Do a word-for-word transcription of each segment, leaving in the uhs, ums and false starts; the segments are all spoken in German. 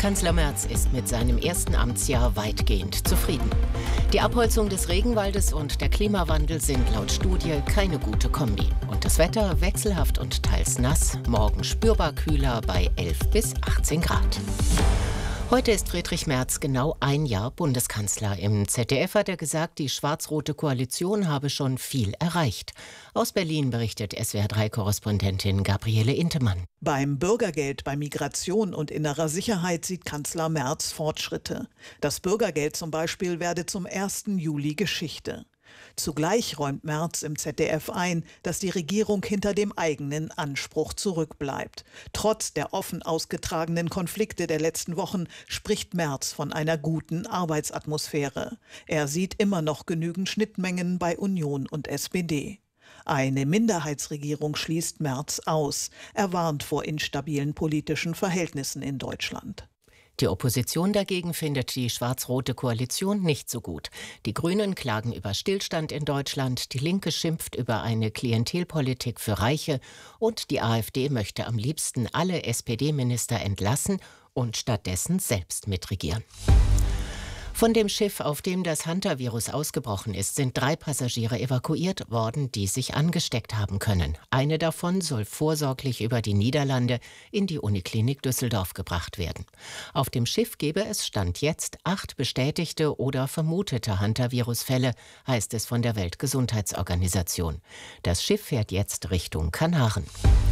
Kanzler Merz ist mit seinem ersten Amtsjahr weitgehend zufrieden. Die Abholzung des Regenwaldes und der Klimawandel sind laut Studie keine gute Kombi. Und das Wetter wechselhaft und teils nass, morgen spürbar kühler bei elf bis achtzehn Grad. Heute ist Friedrich Merz genau ein Jahr Bundeskanzler. Im Z D F hat er gesagt, die schwarz-rote Koalition habe schon viel erreicht. Aus Berlin berichtet S W R drei Korrespondentin Gabriele Intemann. Beim Bürgergeld, bei Migration und innerer Sicherheit sieht Kanzler Merz Fortschritte. Das Bürgergeld zum Beispiel werde zum ersten Juli Geschichte. Zugleich räumt Merz im Z D F ein, dass die Regierung hinter dem eigenen Anspruch zurückbleibt. Trotz der offen ausgetragenen Konflikte der letzten Wochen spricht Merz von einer guten Arbeitsatmosphäre. Er sieht immer noch genügend Schnittmengen bei Union und S P D. Eine Minderheitsregierung schließt Merz aus. Er warnt vor instabilen politischen Verhältnissen in Deutschland. Die Opposition dagegen findet die schwarz-rote Koalition nicht so gut. Die Grünen klagen über Stillstand in Deutschland, die Linke schimpft über eine Klientelpolitik für Reiche und die AfD möchte am liebsten alle S P D-Minister entlassen und stattdessen selbst mitregieren. Von dem Schiff, auf dem das Hantavirus ausgebrochen ist, sind drei Passagiere evakuiert worden, die sich angesteckt haben können. Eine davon soll vorsorglich über die Niederlande in die Uniklinik Düsseldorf gebracht werden. Auf dem Schiff gebe es Stand jetzt acht bestätigte oder vermutete Hantavirus-Fälle, heißt es von der Weltgesundheitsorganisation. Das Schiff fährt jetzt Richtung Kanaren.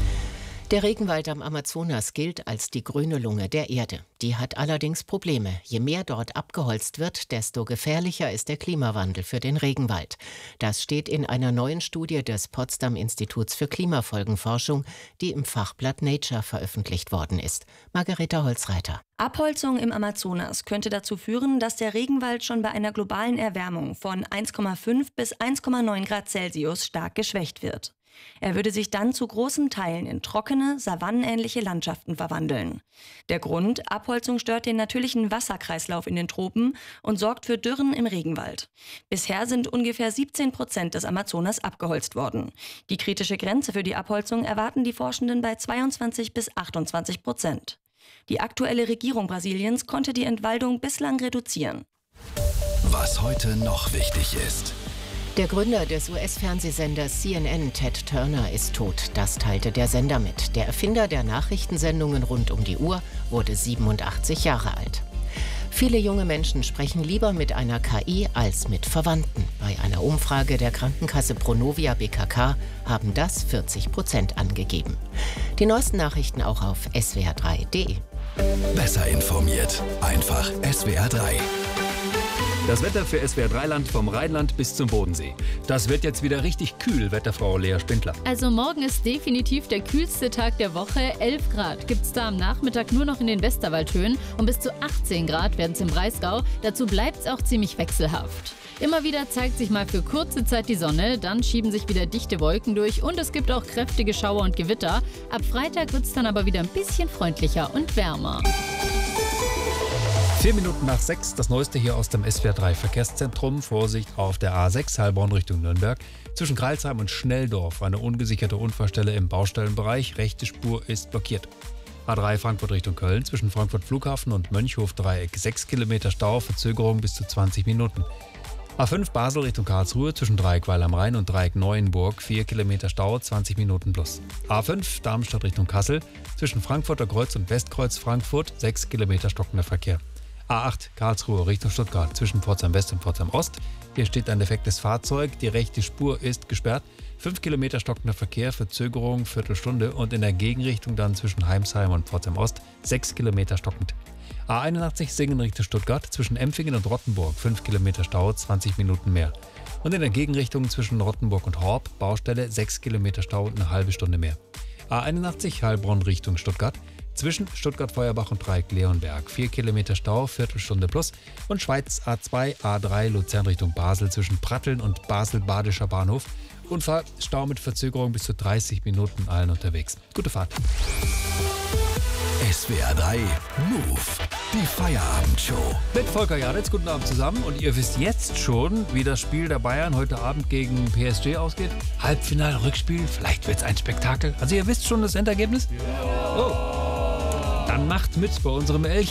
Der Regenwald am Amazonas gilt als die grüne Lunge der Erde. Die hat allerdings Probleme. Je mehr dort abgeholzt wird, desto gefährlicher ist der Klimawandel für den Regenwald. Das steht in einer neuen Studie des Potsdam Instituts für Klimafolgenforschung, die im Fachblatt Nature veröffentlicht worden ist. Margareta Holzreiter. Abholzung im Amazonas könnte dazu führen, dass der Regenwald schon bei einer globalen Erwärmung von eins Komma fünf bis eins Komma neun Grad Celsius stark geschwächt wird. Er würde sich dann zu großen Teilen in trockene, savannenähnliche Landschaften verwandeln. Der Grund: Abholzung stört den natürlichen Wasserkreislauf in den Tropen und sorgt für Dürren im Regenwald. Bisher sind ungefähr siebzehn Prozent des Amazonas abgeholzt worden. Die kritische Grenze für die Abholzung erwarten die Forschenden bei zweiundzwanzig bis achtundzwanzig Prozent. Die aktuelle Regierung Brasiliens konnte die Entwaldung bislang reduzieren. Was heute noch wichtig ist. Der Gründer des U S-Fernsehsenders C N N, Ted Turner, ist tot. Das teilte der Sender mit. Der Erfinder der Nachrichtensendungen rund um die Uhr wurde siebenundachtzig Jahre alt. Viele junge Menschen sprechen lieber mit einer K I als mit Verwandten. Bei einer Umfrage der Krankenkasse Pronovia B K K haben das vierzig Prozent angegeben. Die neuesten Nachrichten auch auf S W R drei Punkt D E. Besser informiert. Einfach S W R drei. Das Wetter für S W R drei Land vom Rheinland bis zum Bodensee. Das wird jetzt wieder richtig kühl, Wetterfrau Lea Spindler. Also morgen ist definitiv der kühlste Tag der Woche. elf Grad gibt es da am Nachmittag nur noch in den Westerwaldhöhen und bis zu achtzehn Grad werden es im Breisgau. Dazu bleibt es auch ziemlich wechselhaft. Immer wieder zeigt sich mal für kurze Zeit die Sonne, dann schieben sich wieder dichte Wolken durch und es gibt auch kräftige Schauer und Gewitter. Ab Freitag wird es dann aber wieder ein bisschen freundlicher und wärmer. Vier Minuten nach sechs, das Neueste hier aus dem S W R drei Verkehrszentrum. Vorsicht auf der A sechs, Heilbronn Richtung Nürnberg. Zwischen Kreilsheim und Schnelldorf eine ungesicherte Unfallstelle im Baustellenbereich. Rechte Spur ist blockiert. A drei Frankfurt Richtung Köln, zwischen Frankfurt Flughafen und Mönchhof-Dreieck. sechs Kilometer Stau, Verzögerung bis zu zwanzig Minuten. A fünf Basel Richtung Karlsruhe, zwischen Dreieck Weil am Rhein und Dreieck Neuenburg. vier Kilometer Stau, zwanzig Minuten plus. A fünf Darmstadt Richtung Kassel, zwischen Frankfurter Kreuz und Westkreuz Frankfurt. sechs Kilometer stockender Verkehr. A acht Karlsruhe Richtung Stuttgart, zwischen Pforzheim West und Pforzheim Ost. Hier steht ein defektes Fahrzeug, die rechte Spur ist gesperrt. fünf Kilometer stockender Verkehr, Verzögerung, Viertelstunde und in der Gegenrichtung dann zwischen Heimsheim und Pforzheim Ost sechs Kilometer stockend. A einundachtzig Singen Richtung Stuttgart, zwischen Empfingen und Rottenburg fünf Kilometer Stau, zwanzig Minuten mehr. Und in der Gegenrichtung zwischen Rottenburg und Horb, Baustelle sechs Kilometer Stau und eine halbe Stunde mehr. A einundachtzig Heilbronn Richtung Stuttgart, zwischen Stuttgart-Feuerbach und Dreieck-Leonberg. vier Kilometer Stau, Viertelstunde plus. Und Schweiz A zwei, A drei Luzern Richtung Basel zwischen Pratteln und Basel-Badischer Bahnhof. Unfall, Stau mit Verzögerung bis zu dreißig Minuten, allen unterwegs. Gute Fahrt. S W R drei Move, die Feierabendshow. Mit Volker Jaditz, guten Abend zusammen. Und ihr wisst jetzt schon, wie das Spiel der Bayern heute Abend gegen P S G ausgeht? Halbfinale, Rückspiel, vielleicht wird es ein Spektakel. Also ihr wisst schon das Endergebnis? Ja. Oh. Dann macht mit bei unserem Elch